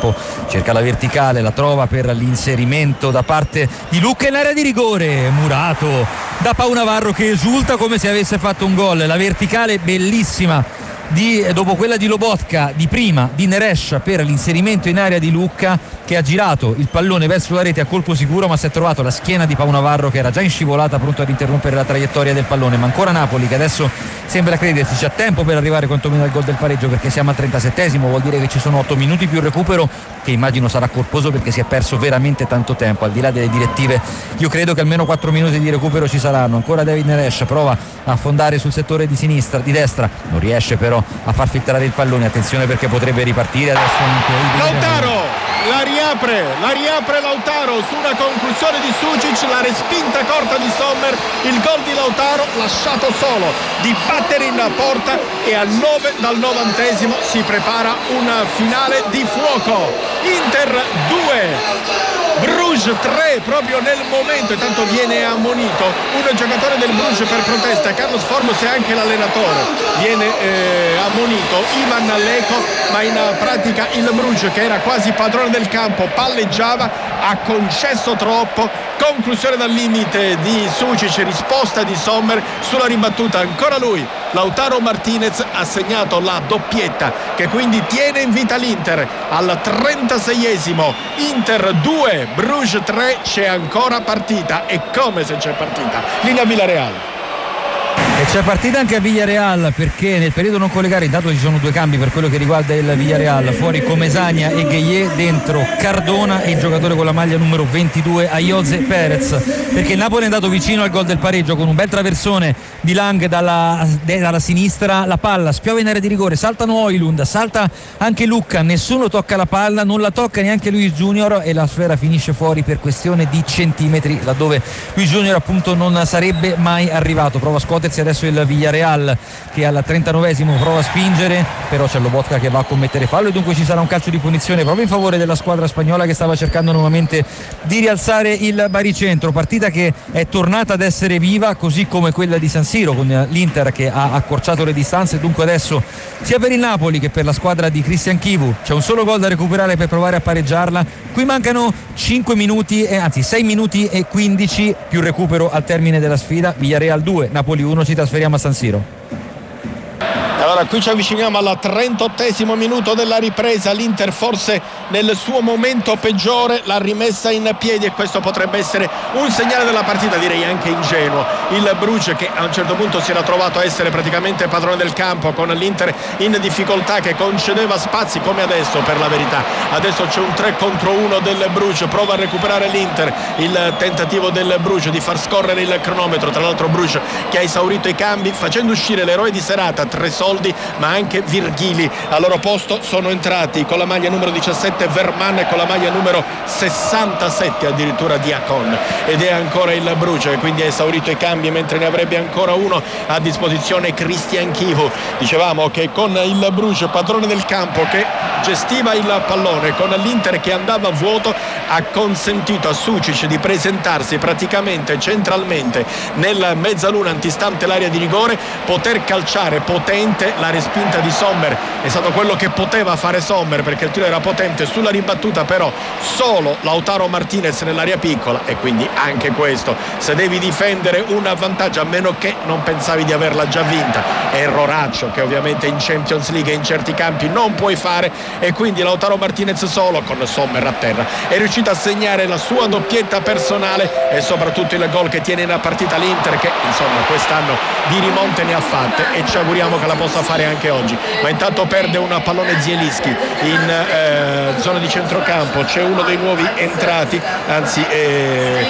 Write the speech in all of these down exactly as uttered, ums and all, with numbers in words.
campo, cerca la verticale, la trova per l'inserimento da parte di Lucca in area di rigore, murato da Pau Navarro che esulta come se avesse fatto un gol. La verticale bellissima di, dopo quella di Lobotka di prima di Neres per l'inserimento in area di Lucca, che ha girato il pallone verso la rete a colpo sicuro, ma si è trovato la schiena di Pau Navarro che era già in scivolata, pronto ad interrompere la traiettoria del pallone. Ma ancora Napoli, che adesso sembra credersi c'ha tempo per arrivare quantomeno al gol del pareggio, perché siamo al trentasettesimo, vuol dire che ci sono otto minuti più recupero, che immagino sarà corposo perché si è perso veramente tanto tempo. Al di là delle direttive, io credo che almeno quattro minuti di recupero ci saranno. Ancora David Neres prova a affondare sul settore di sinistra, di destra, non riesce però a far filtrare il pallone. Attenzione perché potrebbe ripartire adesso anche Lautaro la riapre, la riapre Lautaro su una conclusione di Sučić, la respinta corta di Sommer, il gol di Lautaro lasciato solo di battere in porta, e al nove dal novantesimo si prepara una finale di fuoco. Inter due Bruges tre, proprio nel momento, intanto viene ammonito un giocatore del Bruges per protesta, Carlos Formos e anche l'allenatore viene eh, ammonito, Ivan Leko, ma in pratica il Bruges, che era quasi padrone del campo, palleggiava, ha concesso troppo. Conclusione dal limite di Sučić, risposta di Sommer sulla ribattuta, ancora lui Lautaro Martinez ha segnato la doppietta, che quindi tiene in vita l'Inter al trentaseiesimo. Inter due Bruges tre, c'è ancora partita, e come se c'è partita. Linea Villarreal. E c'è partita anche a Villarreal, perché nel periodo non collegato intanto ci sono due cambi per quello che riguarda il Villarreal: fuori Comesaña e Gueye, dentro Cardona e il giocatore con la maglia numero ventidue Ayoze Perez, perché il Napoli è andato vicino al gol del pareggio con un bel traversone di Lang dalla, dalla sinistra. La palla spiova in area di rigore, saltano Højlund, salta anche Lucca, nessuno tocca la palla, non la tocca neanche Luis Junior, e la sfera finisce fuori per questione di centimetri, laddove Luis Junior appunto non sarebbe mai arrivato. Prova a scuotersi adesso il Villarreal, che al trentanovesimo prova a spingere, però c'è Lobotka che va a commettere fallo, e dunque ci sarà un calcio di punizione proprio in favore della squadra spagnola, che stava cercando nuovamente di rialzare il baricentro. Partita che è tornata ad essere viva, così come quella di San Siro, con l'Inter che ha accorciato le distanze. Dunque adesso sia per il Napoli che per la squadra di Christian Chivu c'è un solo gol da recuperare per provare a pareggiarla. Qui mancano cinque minuti, eh, anzi sei minuti e quindici più recupero al termine della sfida. Villarreal due, Napoli uno. Ci trasferiamo a San Siro. Allora qui ci avviciniamo al trentottesimo minuto della ripresa. L'Inter forse nel suo momento peggiore l'ha rimessa in piedi, e questo potrebbe essere un segnale della partita, direi anche ingenuo. Il Bruges, che a un certo punto si era trovato a essere praticamente padrone del campo, con l'Inter in difficoltà, che concedeva spazi come adesso, per la verità. Adesso c'è un tre contro uno del Bruges, prova a recuperare l'Inter, il tentativo del Bruges di far scorrere il cronometro. Tra l'altro Bruges che ha esaurito i cambi, facendo uscire l'eroe di serata, tre soldi, ma anche Virgili. Al loro posto sono entrati con la maglia numero diciassette Verman e con la maglia numero sessantasette addirittura Diacon, ed è ancora il Bruges, quindi ha esaurito i cambi, mentre ne avrebbe ancora uno a disposizione Christian Chivu. Dicevamo che con il Bruges padrone del campo, che gestiva il pallone, con l'Inter che andava a vuoto, ha consentito a Sučić di presentarsi praticamente centralmente nella mezzaluna antistante l'area di rigore, poter calciare potente. La respinta di Sommer è stato quello che poteva fare Sommer, perché il tiro era potente. Sulla ribattuta però solo Lautaro Martinez nell'area piccola, e quindi anche questo, se devi difendere un vantaggio, a meno che non pensavi di averla già vinta, erroraccio che ovviamente in Champions League e in certi campi non puoi fare, e quindi Lautaro Martinez solo con Sommer a terra è riuscito a segnare la sua doppietta personale, e soprattutto il gol che tiene in partita l'Inter, che insomma quest'anno di rimonte ne ha fatte, e ci auguriamo che la possa fare anche oggi. Ma intanto perde un pallone Zielinski in eh, zona di centrocampo, c'è uno dei nuovi entrati, anzi è,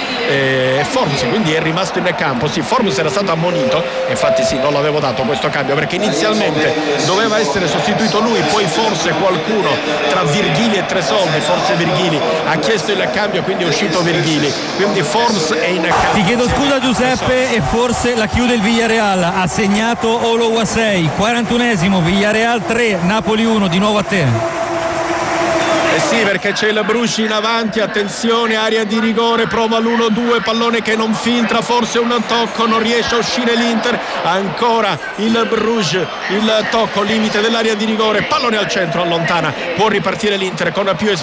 è Formos, quindi è rimasto in campo. Sì, Formos era stato ammonito, infatti sì, non l'avevo dato questo cambio, perché inizialmente doveva essere sostituito lui, poi forse qualcuno tra Virgili e Tresoldi, forse Virgili ha chiesto il cambio, quindi è uscito Virgili, quindi Formos è in campo. Ti chiedo scusa Giuseppe, e forse la chiude il Villarreal, ha segnato Ologuasei, quarantunesimo, Villarreal tre, Napoli uno. Di nuovo a te. Eh sì, perché c'è il Bruges in avanti, attenzione, area di rigore, prova l'uno due, pallone che non filtra, forse un tocco, non riesce a uscire l'Inter, ancora il Bruges, il tocco, limite dell'area di rigore, pallone al centro, allontana, può ripartire l'Inter con più esperienza.